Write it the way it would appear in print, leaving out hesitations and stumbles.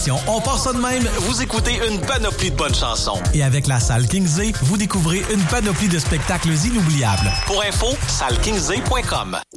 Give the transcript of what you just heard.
station, on part ça de même. Vous écoutez une panoplie de bonnes chansons. Et avec la salle Kingsley, vous découvrez une panoplie de spectacles inoubliables. Pour info, sallekingsey.com.